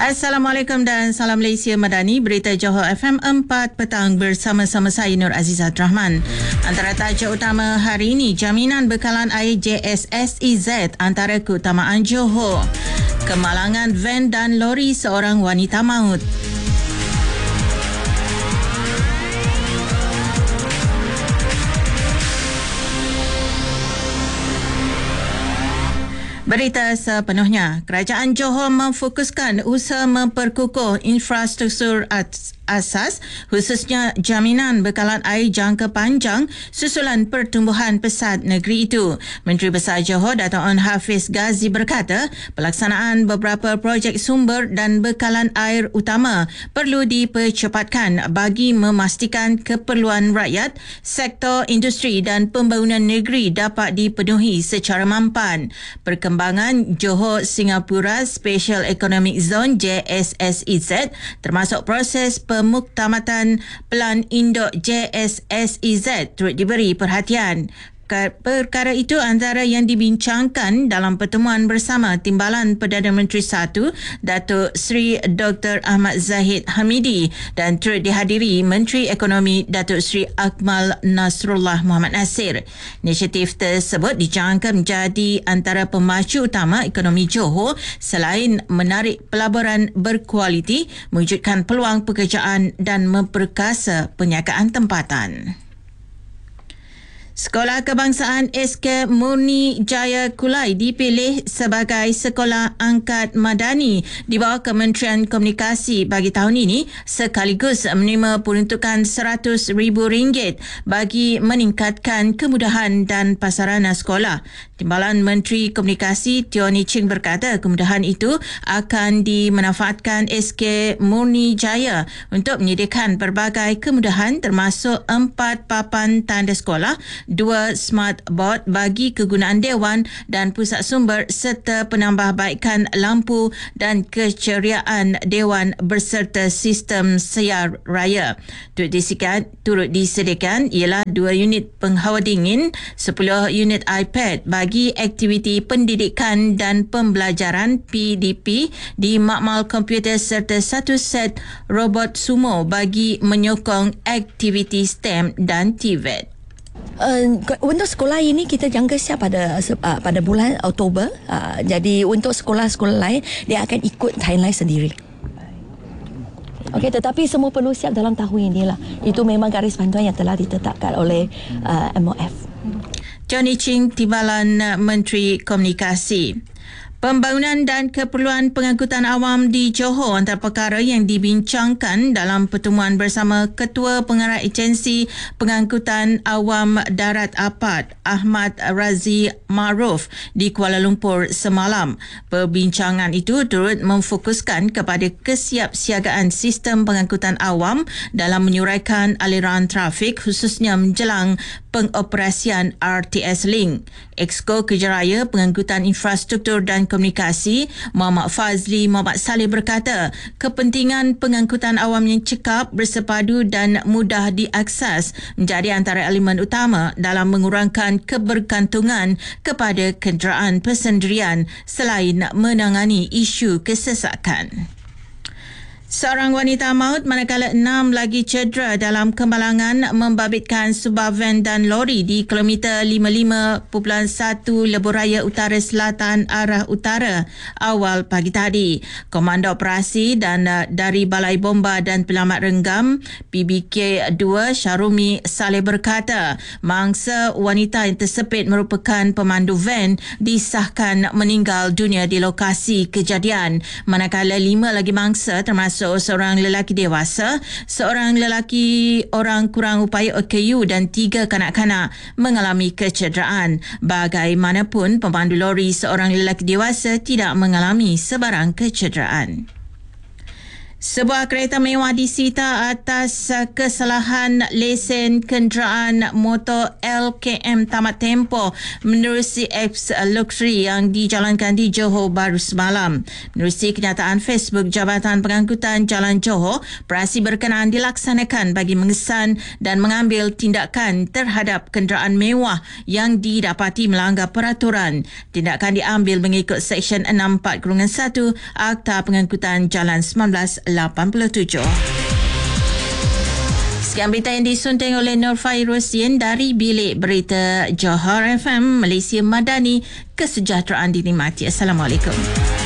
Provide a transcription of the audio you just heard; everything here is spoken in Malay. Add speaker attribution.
Speaker 1: Assalamualaikum dan salam Malaysia Madani. Berita Johor FM 4 petang bersama-sama saya Nur Azizah Rahman. Antara tajuk utama hari ini, jaminan bekalan air JSSEZ antara keutamaan Johor. Kemalangan van dan lori seorang wanita maut. Berita sepenuhnya, Kerajaan Johor memfokuskan usaha memperkukuh infrastruktur asas khususnya jaminan bekalan air jangka panjang susulan pertumbuhan pesat negeri itu. Menteri Besar Johor Dato' On Hafiz Ghazi berkata, pelaksanaan beberapa projek sumber dan bekalan air utama perlu dipercepatkan bagi memastikan keperluan rakyat, sektor industri dan pembangunan negeri dapat dipenuhi secara mampan. Perkembangan Johor Singapura Special Economic Zone JSSEZ termasuk proses pemuktamatan Pelan Induk JSSEZ turut diberi perhatian. Perkara itu antara yang dibincangkan dalam pertemuan bersama Timbalan Perdana Menteri 1 Datuk Seri Dr. Ahmad Zahid Hamidi dan turut dihadiri Menteri Ekonomi Datuk Seri Akmal Nasrullah Muhammad Nasir. Inisiatif tersebut dijangka menjadi antara pemacu utama ekonomi Johor selain menarik pelaburan berkualiti, mewujudkan peluang pekerjaan dan memperkasa penjagaan tempatan. Sekolah Kebangsaan SK Murni Jaya Kulai dipilih sebagai sekolah angkat madani di bawah Kementerian Komunikasi bagi tahun ini sekaligus menerima peruntukan RM100,000 bagi meningkatkan kemudahan dan pasarana sekolah. Timbalan Menteri Komunikasi Tioni Ching berkata kemudahan itu akan dimanfaatkan SK Murni Jaya untuk menyediakan pelbagai kemudahan termasuk 4 papan tanda sekolah, 2 smart board bagi kegunaan dewan dan pusat sumber serta penambahbaikan lampu dan keceriaan dewan berserta sistem siar raya. Turut disediakan ialah 2 unit penghawa dingin, 10 unit iPad bagi aktiviti pendidikan dan pembelajaran PDP di makmal komputer serta 1 set robot sumo bagi menyokong aktiviti STEM dan TVET.
Speaker 2: Untuk sekolah ini kita jangka siap pada bulan Oktober. Jadi untuk sekolah-sekolah lain dia akan ikut timeline sendiri. Okey, tetapi semua perlu siap dalam tahun inilah. Itu memang garis panduan yang telah ditetapkan oleh MOF.
Speaker 1: Johnny Ching, Timbalan Menteri Komunikasi. Pembangunan dan keperluan pengangkutan awam di Johor antara perkara yang dibincangkan dalam pertemuan bersama Ketua Pengarah Agensi Pengangkutan Awam Darat APAD Ahmad Razi Maruf di Kuala Lumpur semalam. Perbincangan itu turut memfokuskan kepada kesiapsiagaan sistem pengangkutan awam dalam menyuraikan aliran trafik khususnya menjelang pengoperasian RTS Link. Exco Kejaraya Pengangkutan Infrastruktur dan Komunikasi Muhammad Fazli Muhammad Saleh berkata kepentingan pengangkutan awam yang cekap, bersepadu dan mudah diakses menjadi antara elemen utama dalam mengurangkan kebergantungan kepada kenderaan persendirian selain menangani isu kesesakan. Seorang wanita maut manakala 6 lagi cedera dalam kemalangan membabitkan sebuah van dan lori di kilometer 55.1 Lebuh Raya Utara Selatan arah utara awal pagi tadi. Komando Operasi dan dari Balai Bomba dan Penyelamat Renggam PBK 2 Syarumi Saleh berkata mangsa wanita yang tersepit merupakan pemandu van disahkan meninggal dunia di lokasi kejadian, manakala 5 lagi mangsa termasuk seorang lelaki dewasa, seorang lelaki orang kurang upaya OKU dan 3 kanak-kanak mengalami kecederaan. Bagaimanapun, pemandu lori seorang lelaki dewasa tidak mengalami sebarang kecederaan. Sebuah kereta mewah disita atas kesalahan lesen kenderaan motor LKM tamat tempoh menerusi eks luxury yang dijalankan di Johor baru semalam. Menerusi kenyataan Facebook Jabatan Pengangkutan Jalan Johor, operasi berkenaan dilaksanakan bagi mengesan dan mengambil tindakan terhadap kenderaan mewah yang didapati melanggar peraturan. Tindakan diambil mengikut Seksyen 64/1 Akta Pengangkutan Jalan 1987. Sekian berita yang disunting oleh Nur Fairuzdin dari Bilik Berita Johor FM, Malaysia Madani. Kesejahteraan dinikmati. Assalamualaikum.